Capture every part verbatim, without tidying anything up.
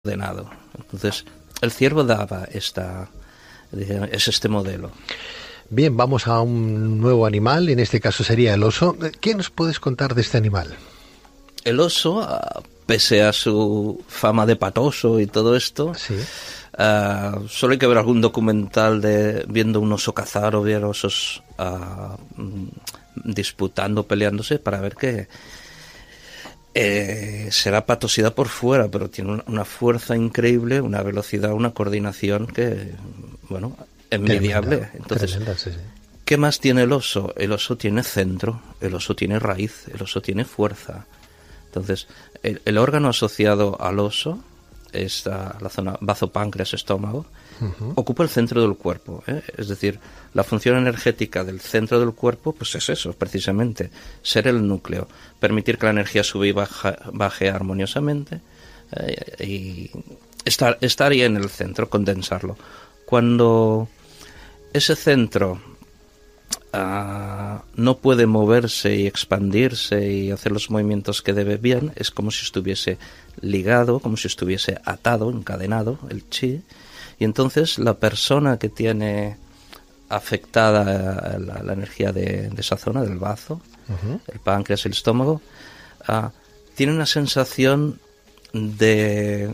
ordenado. Entonces, el ciervo daba esta, es este modelo. Bien, vamos a un nuevo animal, en este caso sería el oso. ¿Qué nos puedes contar de este animal? El oso, pese a su fama de patoso y todo esto, sí. uh, solo hay que ver algún documental de viendo un oso cazar o ver osos uh, disputando, peleándose, para ver que eh, será patosidad por fuera, pero tiene una, una fuerza increíble, una velocidad, una coordinación que, bueno, envidiable. Tremenda, Entonces, tremenda, sí, sí. ¿Qué más tiene el oso? El oso tiene centro, el oso tiene raíz, el oso tiene fuerza. Entonces, el, el órgano asociado al oso, es la, la zona bazo-páncreas, estómago, uh-huh. ocupa el centro del cuerpo, ¿eh? Es decir, la función energética del centro del cuerpo, pues es eso, precisamente, ser el núcleo, permitir que la energía sube y baja, baje armoniosamente, eh, y estar, estar ahí en el centro, condensarlo. Cuando ese centro Uh, no puede moverse y expandirse y hacer los movimientos que debe bien, es como si estuviese ligado, como si estuviese atado, encadenado, el chi, y entonces la persona que tiene afectada la, la energía de, de esa zona, del bazo, uh-huh. el páncreas, el estómago, uh, tiene una sensación de,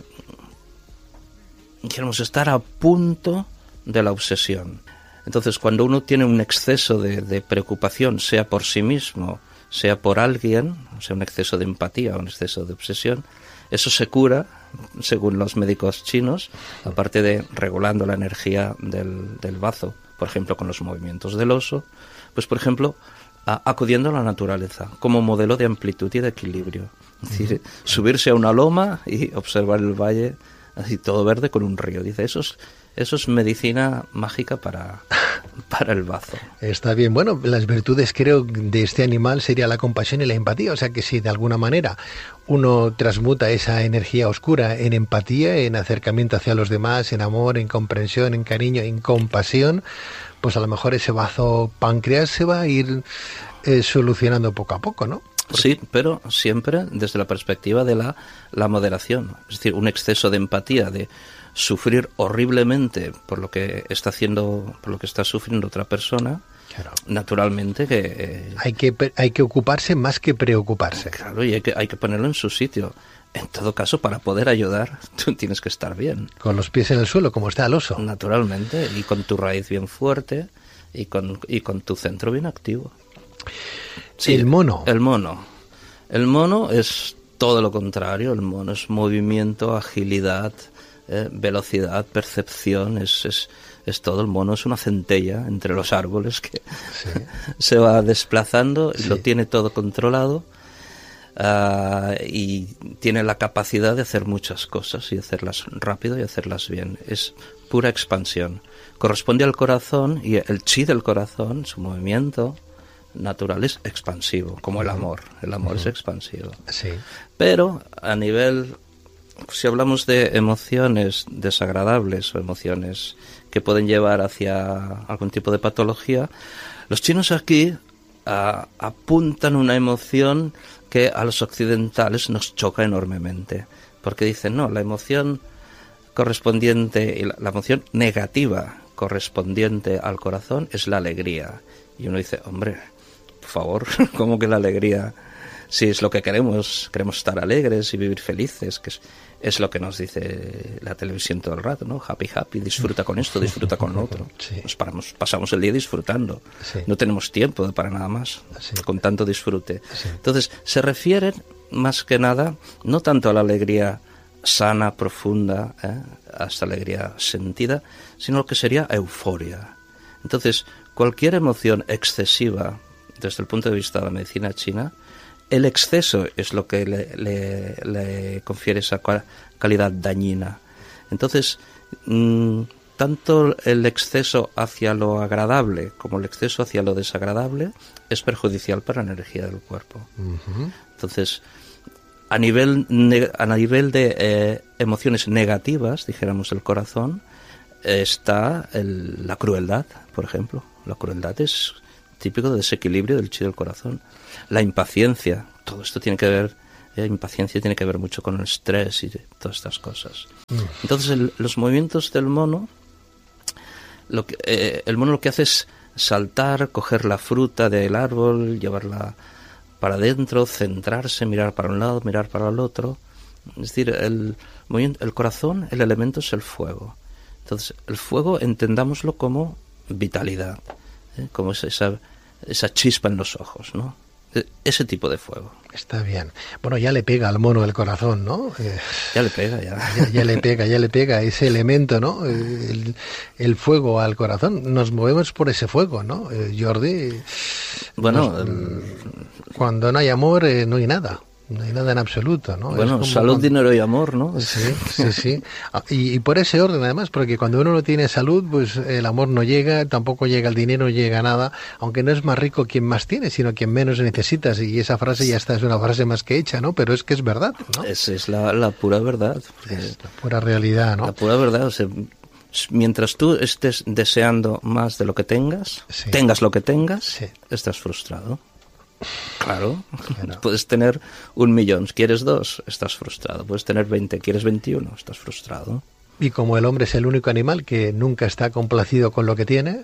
queremos estar a punto de la obsesión. Entonces, cuando uno tiene un exceso de, de preocupación, sea por sí mismo, sea por alguien, o sea, un exceso de empatía o un exceso de obsesión, eso se cura, según los médicos chinos, aparte de regulando la energía del, del bazo, por ejemplo, con los movimientos del oso, pues, por ejemplo, a, acudiendo a la naturaleza, como modelo de amplitud y de equilibrio. Es decir, uh-huh. subirse a una loma y observar el valle, así todo verde con un río. Dice, eso es... Eso es medicina mágica para, para el bazo. Está bien. Bueno, las virtudes, creo, de este animal sería la compasión y la empatía. O sea que si de alguna manera uno transmuta esa energía oscura en empatía, en acercamiento hacia los demás, en amor, en comprensión, en cariño, en compasión, pues a lo mejor ese bazo páncreas se va a ir eh, solucionando poco a poco, ¿no? Porque... Sí, pero siempre desde la perspectiva de la, la moderación. Es decir, un exceso de empatía, de sufrir horriblemente por lo que está haciendo, por lo que está sufriendo otra persona, claro. Naturalmente que eh, hay que hay que ocuparse más que preocuparse. Claro, y hay que hay que ponerlo en su sitio. En todo caso, para poder ayudar, tú tienes que estar bien. Con los pies en el suelo, como está el oso. Naturalmente, y con tu raíz bien fuerte y con y con tu centro bien activo. Sí, el mono. El mono. El mono es todo lo contrario. El mono es movimiento, agilidad, Eh, velocidad, percepción, es, es, es todo. El mono es una centella entre los árboles que sí. se va desplazando y sí. lo tiene todo controlado, uh, y tiene la capacidad de hacer muchas cosas y hacerlas rápido y hacerlas bien. Es pura expansión. Corresponde al corazón y el chi del corazón, su movimiento natural es expansivo, como uh-huh. el amor. El amor uh-huh. es expansivo. Sí. Pero a nivel... Si hablamos de emociones desagradables o emociones que pueden llevar hacia algún tipo de patología, los chinos aquí uh, apuntan una emoción que a los occidentales nos choca enormemente, porque dicen, no, la emoción correspondiente, la, la emoción negativa correspondiente al corazón es la alegría. Y uno dice, hombre, por favor, ¿cómo que la alegría? Si es lo que queremos, queremos estar alegres y vivir felices, que es, es lo que nos dice la televisión todo el rato, ¿no? Happy, happy, disfruta con esto, disfruta con lo otro. Sí. Nos paramos, pasamos el día disfrutando. Sí. No tenemos tiempo para nada más, sí. con tanto disfrute. Sí. Entonces, se refieren más que nada, no tanto a la alegría sana, profunda, ¿eh? a esta alegría sentida, sino lo que sería euforia. Entonces, cualquier emoción excesiva, desde el punto de vista de la medicina china, el exceso es lo que le, le, le confiere esa calidad dañina. Entonces, mmm, tanto el exceso hacia lo agradable como el exceso hacia lo desagradable es perjudicial para la energía del cuerpo. Uh-huh. Entonces, a nivel, a nivel de eh, emociones negativas, dijéramos, del corazón, está el, la crueldad, por ejemplo. La crueldad es típico de desequilibrio del chi del corazón. La impaciencia, todo esto tiene que ver ¿eh? Impaciencia tiene que ver mucho con el estrés y todas estas cosas. Mm. Entonces, el, los movimientos del mono, lo que, eh, el mono lo que hace es saltar, coger la fruta del árbol, llevarla para adentro, centrarse, mirar para un lado, mirar para el otro. Es decir, el, el corazón, el elemento es el fuego. Entonces, el fuego entendámoslo como vitalidad, ¿eh? Como esa, esa chispa en los ojos, ¿no? Ese tipo de fuego. Está bien. Bueno, ya le pega al mono el corazón, ¿no? Eh, ya le pega, ya. ya. Ya le pega, ya le pega ese elemento, ¿no? El, el fuego al corazón. Nos movemos por ese fuego, ¿no? Eh, Jordi. Bueno, nos, el... cuando no hay amor, eh, no hay nada. No hay nada en absoluto, ¿no? Bueno, salud, cuando... dinero y amor, ¿no? Sí, sí, sí. Y, y por ese orden, además, porque cuando uno no tiene salud, pues el amor no llega, tampoco llega el dinero, no llega nada, aunque no es más rico quien más tiene, sino quien menos necesitas. Y esa frase ya está, es una frase más que hecha, ¿no? Pero es que es verdad, ¿no? Esa es la, la pura verdad. Es la pura realidad, ¿no? La pura verdad, o sea, mientras tú estés deseando más de lo que tengas, sí. tengas lo que tengas, sí. estás frustrado. Claro, claro, puedes tener un millón, quieres dos, estás frustrado. Puedes tener veinte, quieres veintiuno, estás frustrado. Y como el hombre es el único animal que nunca está complacido con lo que tiene,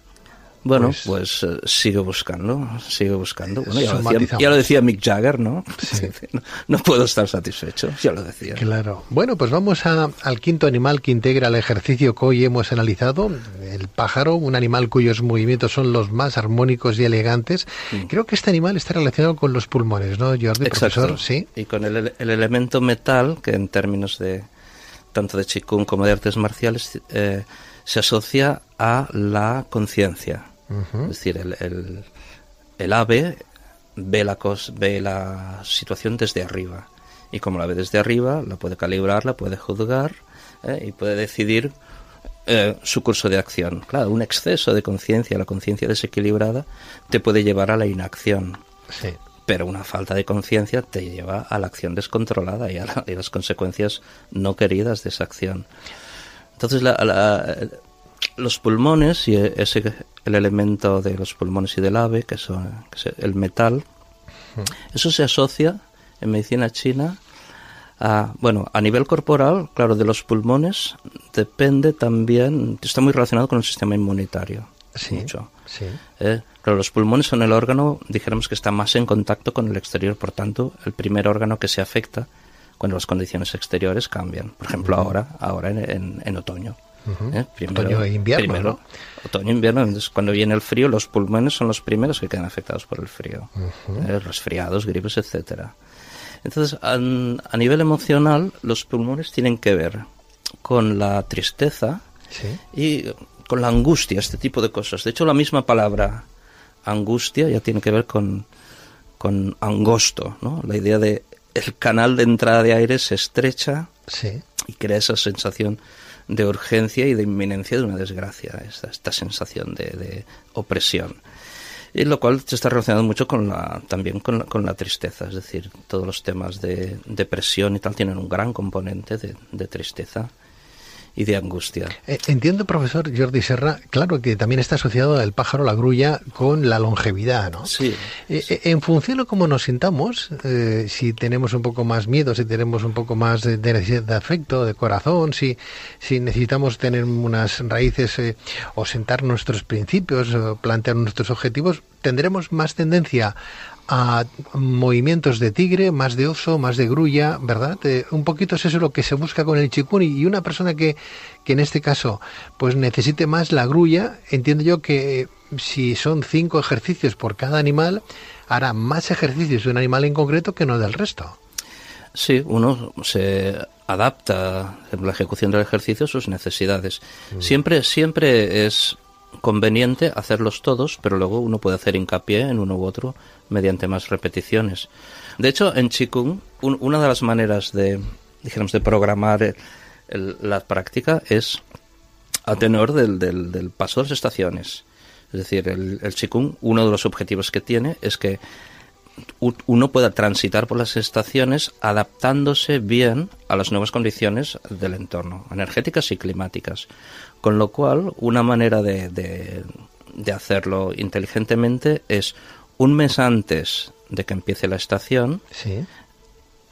bueno, pues, pues uh, sigue buscando, sigue buscando. Bueno, ya, lo decía, ya lo decía Mick Jagger, ¿no? Sí. no, no puedo estar satisfecho, ya lo decía. Claro. Bueno, pues vamos a, al quinto animal que integra el ejercicio que hoy hemos analizado, el pájaro, un animal cuyos movimientos son los más armónicos y elegantes. Mm. Creo que este animal está relacionado con los pulmones, ¿no, Jordi, Exacto. profesor? Sí. Y con el, el elemento metal, que en términos de tanto de Qigong como de artes marciales, eh, se asocia a la conciencia. Uh-huh. Es decir, el, el, el ave ve la, cos, ve la situación desde arriba, y como la ve desde arriba, la puede calibrar, la puede juzgar, ¿eh? y puede decidir eh, su curso de acción. Claro, un exceso de conciencia, la conciencia desequilibrada, te puede llevar a la inacción. Sí. Pero una falta de conciencia te lleva a la acción descontrolada y a, la, y a las consecuencias no queridas de esa acción. Entonces, la, la, los pulmones y ese el elemento de los pulmones y del ave, que, son, que es el metal, uh-huh. eso se asocia en medicina china a, bueno, a nivel corporal, claro, de los pulmones depende también, está muy relacionado con el sistema inmunitario. Sí, mucho. Sí. Eh, claro, los pulmones son el órgano, dijéramos que está más en contacto con el exterior, por tanto, el primer órgano que se afecta cuando las condiciones exteriores cambian. Por ejemplo, uh-huh. ahora, ahora en, en, en otoño. Uh-huh. ¿Eh? Primero, otoño e invierno, primero, ¿no? Otoño e invierno, entonces cuando viene el frío, los pulmones son los primeros que quedan afectados por el frío. Uh-huh. ¿Eh? Resfriados, gripes, etcétera. Entonces, a, a nivel emocional, los pulmones tienen que ver con la tristeza ¿Sí? y con la angustia, este tipo de cosas. De hecho, la misma palabra angustia ya tiene que ver con, con angosto, ¿no? La idea de el canal de entrada de aire se estrecha sí. y crea esa sensación de urgencia y de inminencia de una desgracia, esta, esta sensación de, de opresión. Y lo cual se está relacionado mucho con la, también con la, con la tristeza, es decir, todos los temas de depresión y tal tienen un gran componente de, de tristeza y de angustia. Eh, entiendo, profesor Jordi Serra, claro que también está asociado el pájaro, la grulla, con la longevidad, ¿no? Sí. Eh, sí. En función de cómo nos sintamos, eh, si tenemos un poco más miedo, si tenemos un poco más de, de necesidad de afecto, de corazón, si, si necesitamos tener unas raíces eh, o sentar nuestros principios, o plantear nuestros objetivos, tendremos más tendencia a movimientos de tigre, más de oso, más de grulla, ¿verdad? Eh, un poquito es eso lo que se busca con el Qigong, y una persona que, que en este caso pues necesite más la grulla, entiendo yo que eh, si son cinco ejercicios por cada animal, hará más ejercicios de un animal en concreto que no del resto. Sí, uno se adapta en la ejecución del ejercicio a sus necesidades. Mm. Siempre, siempre es conveniente hacerlos todos, pero luego uno puede hacer hincapié en uno u otro mediante más repeticiones. De hecho, en Qigong, un, una de las maneras de, dijéramos, de programar el, el, la práctica es a tenor del, del, del paso de las estaciones. Es decir, el, el Qigong, uno de los objetivos que tiene es que uno pueda transitar por las estaciones adaptándose bien a las nuevas condiciones del entorno, energéticas y climáticas. Con lo cual, una manera de, de, de hacerlo inteligentemente es un mes antes de que empiece la estación, sí.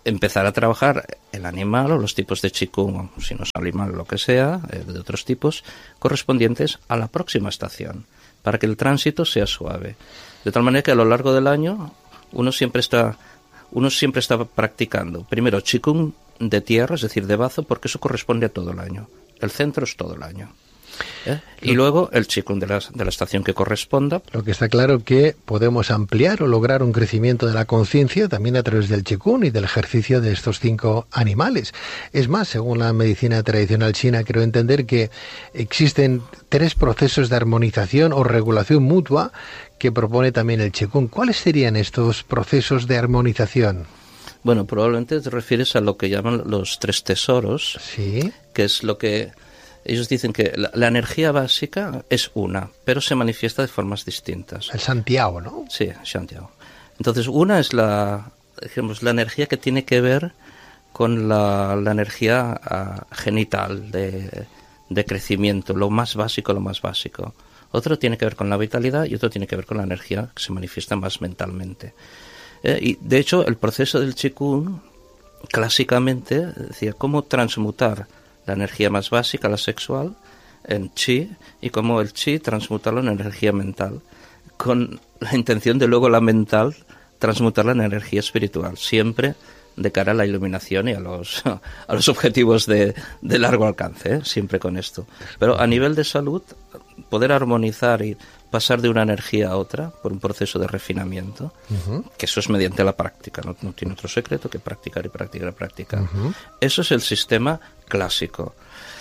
empezar a trabajar el animal o los tipos de Qigong, si no es animal lo que sea, eh, de otros tipos, correspondientes a la próxima estación, para que el tránsito sea suave. De tal manera que a lo largo del año uno siempre está, uno siempre está practicando, primero Qigong de tierra, es decir, de bazo, porque eso corresponde a todo el año. El centro es todo el año. ¿Eh? Y luego el Qigong de la, de la estación que corresponda. Lo que está claro que podemos ampliar o lograr un crecimiento de la conciencia también a través del Qigong y del ejercicio de estos cinco animales. Es más, según la medicina tradicional china, quiero entender que existen tres procesos de armonización o regulación mutua que propone también el Qigong. ¿Cuáles serían estos procesos de armonización? Bueno, probablemente te refieres a lo que llaman los tres tesoros, sí, que es lo que ellos dicen que la, la energía básica es una, pero se manifiesta de formas distintas. El Santiago, ¿no? Sí, Santiago. Entonces, una es la, digamos, la energía que tiene que ver con la, la energía uh, genital, de, de crecimiento, lo más básico, lo más básico. Otro tiene que ver con la vitalidad y otro tiene que ver con la energía que se manifiesta más mentalmente. Eh, y, de hecho, el proceso del Qigong, clásicamente, decía cómo transmutar la energía más básica, la sexual, en chi, y cómo el chi transmutarlo en energía mental, con la intención de luego la mental transmutarla en energía espiritual, siempre de cara a la iluminación y a los, a los objetivos de, de largo alcance, ¿eh? Siempre con esto. Pero a nivel de salud, poder armonizar y pasar de una energía a otra por un proceso de refinamiento, uh-huh. que eso es mediante la práctica, no, no tiene otro secreto que practicar y practicar y practicar. Uh-huh. Eso es el sistema clásico.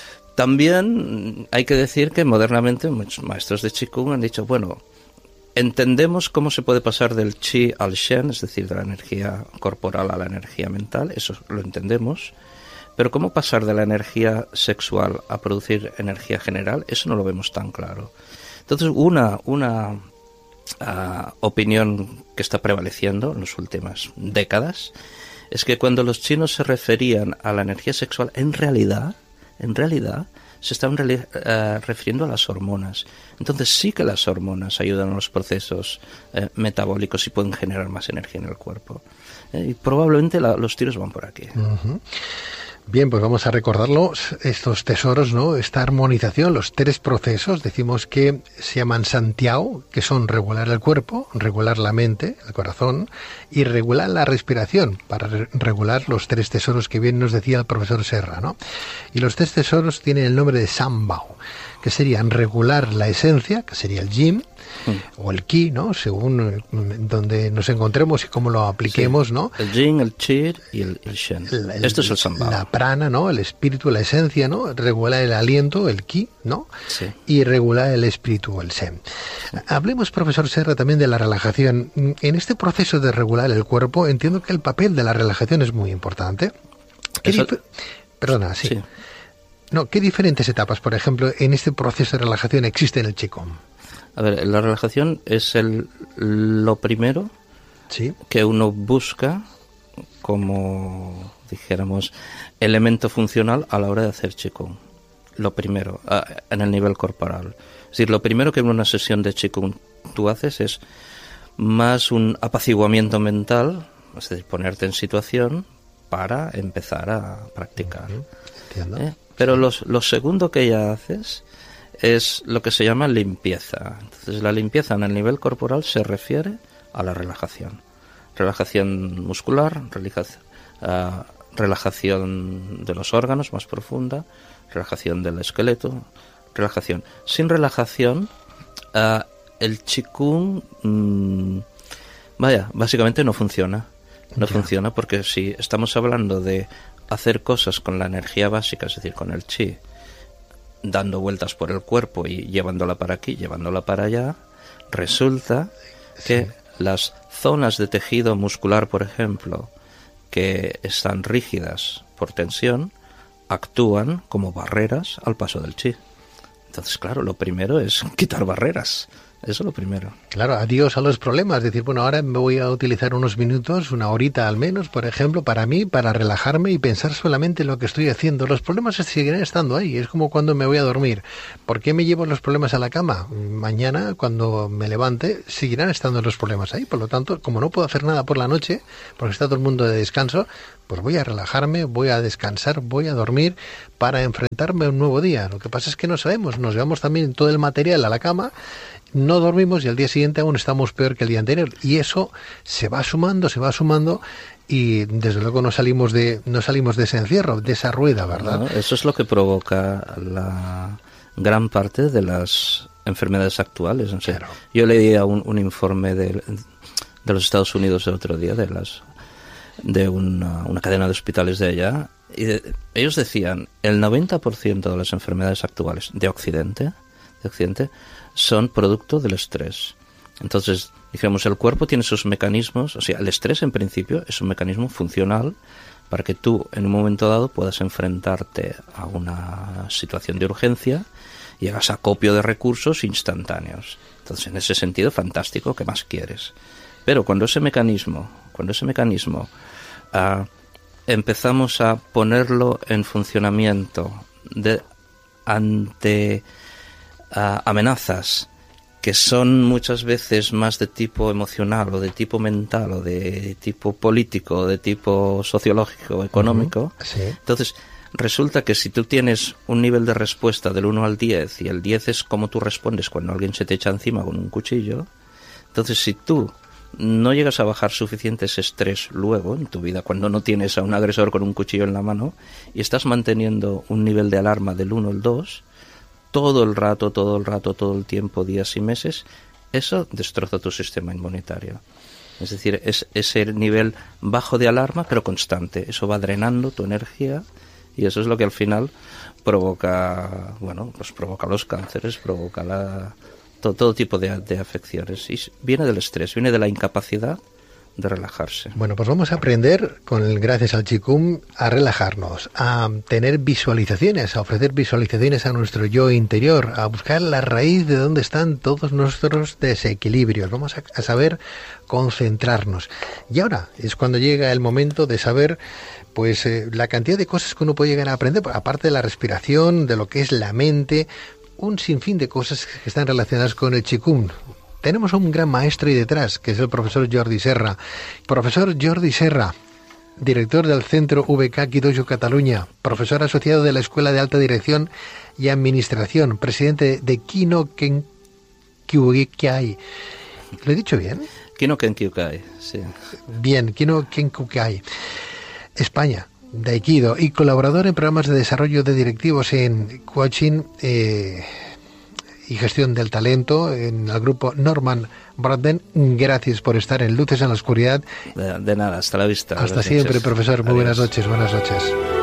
También hay que decir que modernamente muchos maestros de Qigong han dicho, bueno, entendemos cómo se puede pasar del Qi al Shen, es decir, de la energía corporal a la energía mental, eso lo entendemos, pero cómo pasar de la energía sexual a producir energía general, eso no lo vemos tan claro. Entonces, una, una uh, opinión que está prevaleciendo en las últimas décadas es que cuando los chinos se referían a la energía sexual, en realidad, en realidad, se estaban uh, refiriendo a las hormonas. Entonces sí que las hormonas ayudan a los procesos uh, metabólicos y pueden generar más energía en el cuerpo. Eh, y probablemente la, los tiros van por aquí. Uh-huh. Bien, pues vamos a recordarlos, estos tesoros, ¿no? Esta armonización, los tres procesos, decimos que se llaman Santiago, que son regular el cuerpo, regular la mente, el corazón, y regular la respiración, para re- regular los tres tesoros que bien nos decía el profesor Serra, ¿no? Y los tres tesoros tienen el nombre de Sanbao, que serían regular la esencia, que sería el yin, mm. o el ki, ¿no? Según donde nos encontremos y cómo lo apliquemos, sí. ¿no? El yin, el chi y el, el shen. El, el, Esto es el Sanbao. La prana, ¿no? El espíritu, la esencia, ¿no? Regular el aliento, el ki, ¿no? Sí. Y regular el espíritu, el shen. Sí. Hablemos, profesor Serra, también de la relajación. En este proceso de regular el cuerpo, entiendo que el papel de la relajación es muy importante. Eso... Dif- Perdona, sí. sí. No, ¿qué diferentes etapas, por ejemplo, en este proceso de relajación existe en el Qigong? A ver, la relajación es el lo primero ¿sí? que uno busca como, dijéramos, elemento funcional a la hora de hacer Qigong. Lo primero, en el nivel corporal. Es decir, lo primero que en una sesión de Qigong tú haces es más un apaciguamiento mental, es decir, ponerte en situación para empezar a practicar. Uh-huh. Entiendo. ¿Eh? Pero los, lo segundo que ya haces es lo que se llama limpieza. Entonces, la limpieza en el nivel corporal se refiere a la relajación. Relajación muscular, relajación, uh, relajación de los órganos más profunda, relajación del esqueleto, relajación. Sin relajación, uh, el Qigong, mmm, vaya, básicamente no funciona. No yeah. funciona porque si estamos hablando de hacer cosas con la energía básica, es decir, con el chi, dando vueltas por el cuerpo y llevándola para aquí, llevándola para allá, resulta que sí. las zonas de tejido muscular, por ejemplo, que están rígidas por tensión, actúan como barreras al paso del chi. Entonces, claro, lo primero es quitar barreras. Eso es lo primero. Claro, adiós a los problemas. Es decir, bueno, ahora me voy a utilizar unos minutos, una horita al menos, por ejemplo, para mí, para relajarme y pensar solamente en lo que estoy haciendo. Los problemas seguirán estando ahí. Es como cuando me voy a dormir. ¿Por qué me llevo los problemas a la cama? Mañana, cuando me levante, seguirán estando los problemas ahí. Por lo tanto, como no puedo hacer nada por la noche, porque está todo el mundo de descanso, pues voy a relajarme, voy a descansar, voy a dormir para enfrentarme a un nuevo día. Lo que pasa es que no sabemos. Nos llevamos también todo el material a la cama, no dormimos y al día siguiente aún estamos peor que el día anterior, y eso se va sumando, se va sumando y desde luego no salimos de no salimos de ese encierro, de esa rueda, ¿verdad? No, eso es lo que provoca la gran parte de las enfermedades actuales. No sé, claro. Yo leía un, un informe de, de los Estados Unidos el otro día, de las de una, una cadena de hospitales de allá, y de, ellos decían el noventa por ciento de las enfermedades actuales de Occidente, de Occidente son producto del estrés. Entonces, dijéramos, el cuerpo tiene sus mecanismos, o sea, el estrés en principio es un mecanismo funcional para que tú en un momento dado puedas enfrentarte a una situación de urgencia y hagas acopio de recursos instantáneos. Entonces, en ese sentido, fantástico, ¿qué más quieres? Pero cuando ese mecanismo, cuando ese mecanismo uh, empezamos a ponerlo en funcionamiento de, ante Uh, amenazas que son muchas veces más de tipo emocional o de tipo mental o de tipo político o de tipo sociológico o económico, uh-huh. Sí. Entonces resulta que si tú tienes un nivel de respuesta del uno al diez y el diez es como tú respondes cuando alguien se te echa encima con un cuchillo, entonces si tú no llegas a bajar suficiente ese estrés luego en tu vida, cuando no tienes a un agresor con un cuchillo en la mano y estás manteniendo un nivel de alarma del uno al dos, todo el rato, todo el rato, todo el tiempo, días y meses, eso destroza tu sistema inmunitario. Es decir, es ese nivel bajo de alarma, pero constante. Eso va drenando tu energía y eso es lo que al final provoca, bueno, pues provoca los cánceres, provoca la, todo, todo tipo de, de afecciones. Y viene del estrés, viene de la incapacidad de relajarse. Bueno, pues vamos a aprender, con el, gracias al Qigong, a relajarnos, a tener visualizaciones, a ofrecer visualizaciones a nuestro yo interior, a buscar la raíz de dónde están todos nuestros desequilibrios. Vamos a, a saber concentrarnos. Y ahora es cuando llega el momento de saber pues eh, la cantidad de cosas que uno puede llegar a aprender, aparte de la respiración, de lo que es la mente, un sinfín de cosas que están relacionadas con el Qigong. Tenemos a un gran maestro ahí detrás, que es el profesor Jordi Serra. Profesor Jordi Serra, director del Centro V K Kidojo Cataluña, profesor asociado de la Escuela de Alta Dirección y Administración, presidente de Kino Kenkyukai. ¿Lo he dicho bien? Kino Kenkyukai, sí. Bien, Kino Kenkyukai. España, de Aikido, y colaborador en programas de desarrollo de directivos en coaching eh, y gestión del talento en el grupo Norman Braden. Gracias por estar en Luces en la Oscuridad. De, de nada, hasta la vista. Hasta siempre, profesor. Muy buenas noches, buenas noches.